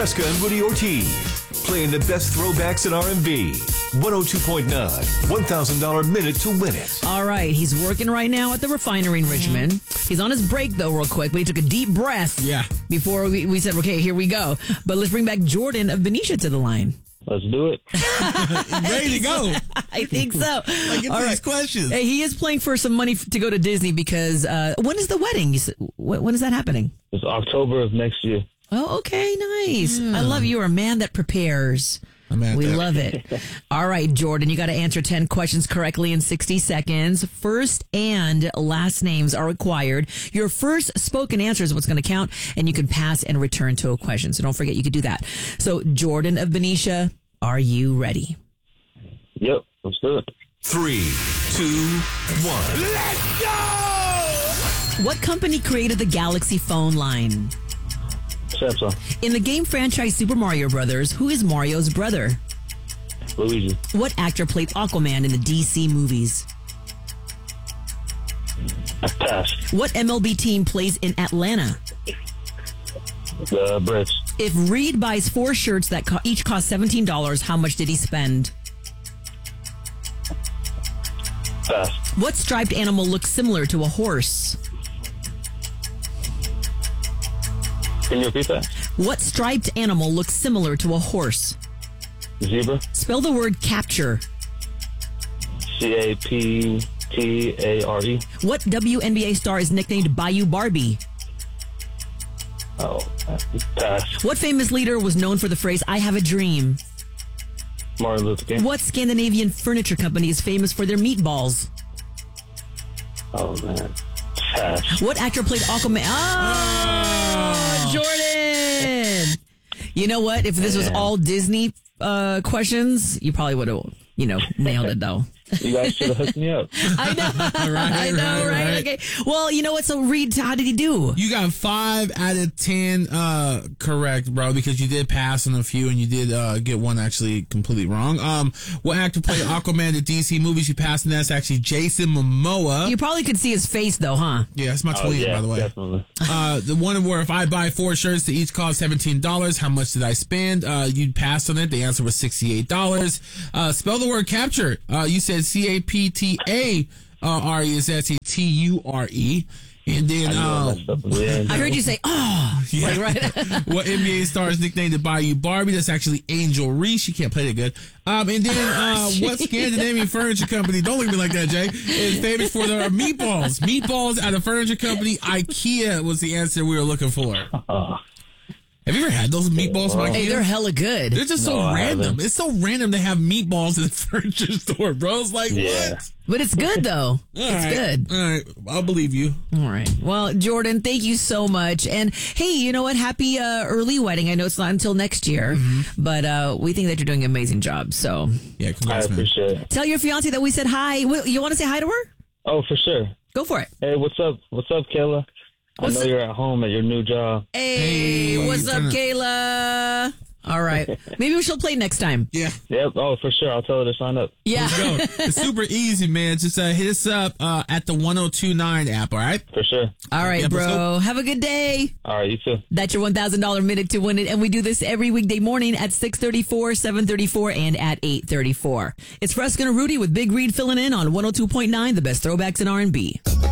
Fresca and Rudy Ortiz, playing the best throwbacks in R&B. 102.9, $1,000 minute to win it. All right, he's working right now at the refinery in Richmond. He's on his break, though, real quick, but he took a deep breath before we said, okay, here we go. But let's bring back Jordan of Benicia to the line. Let's do it. Ready to go. I think so. Get to these questions. Hey, he is playing for some money to go to Disney because when is the wedding? When is that happening? It's October of next year. Oh, okay, nice. I love you. You're a man that prepares. We love it. All right, Jordan, you got to answer 10 questions correctly in 60 seconds. First and last names are required. Your first spoken answer is what's going to count, and you can pass and return to a question. So don't forget you could do that. So, Jordan of Benicia, are you ready? Yep, let's do it. 3, 2, 1. Let's go! What company created the Galaxy phone line? Samsung. In the game franchise Super Mario Brothers, who is Mario's brother? Luigi. What actor played Aquaman in the DC movies? Pass. What MLB team plays in Atlanta? The Brits. If Reed buys 4 shirts that each cost $17, how much did he spend? Pass. What striped animal looks similar to a horse? Can you repeat that? What striped animal looks similar to a horse? Zebra. Spell the word capture. CAPTARE. What WNBA star is nicknamed Bayou Barbie? Oh, pass. What famous leader was known for the phrase, I have a dream? Martin Luther King. What Scandinavian furniture company is famous for their meatballs? Oh, man. Pass. What actor played Aquaman? Oh, Jordan! You know what? If this was all Disney questions, you probably would have, nailed it, though. You guys should have hooked me up. I know. Right? Okay. Well, you know what? So, Reed, how did he do? You got 5 out of 10 correct, bro, because you did pass on a few and you did get one actually completely wrong. What actor played Aquaman in the DC movies? You passed, and that's actually Jason Momoa. You probably could see his face, though, huh? Yeah, that's my twin, by the way. Definitely. The one where if I buy 4 shirts that each cost $17, how much did I spend? You passed on it. The answer was $68. Spell the word capture. You said CAPTARE is SATURE. And then, I heard you say, oh, yeah. right. What NBA star is nicknamed the Bayou Barbie? That's actually Angel Reese. She can't play that good. And then, what Scandinavian furniture company, don't look at me like that, Jay, is famous for their meatballs? Meatballs at a furniture company. IKEA was the answer we were looking for. Have you ever had those meatballs from IKEA? Hey, they're hella good. They're just so random. It's so random to have meatballs in the furniture store, bro. It's like, what? But it's good, though. Good. All right. I'll believe you. All right. Well, Jordan, thank you so much. And, hey, you know what? Happy early wedding. I know it's not until next year, but we think that you're doing an amazing job. So, yeah, congrats, I appreciate it. Tell your fiance that we said hi. You want to say hi to her? Oh, for sure. Go for it. Hey, what's up? What's up, Kayla? I know you're at home at your new job. Hey, what's up, Kayla? All right. Maybe she'll play next time. Yeah. Yep. Oh, for sure. I'll tell her to sign up. Yeah. Let's go. It's super easy, man. Just hit us up at the 1029 app, all right? For sure. All right, bro. Have a good day. All right, you too. That's your $1,000 minute to win it. And we do this every weekday morning at 6:34, 7:34, and at 8:34. It's Fresca and Rudy with Big Reed filling in on 102.9, the best throwbacks in R&B.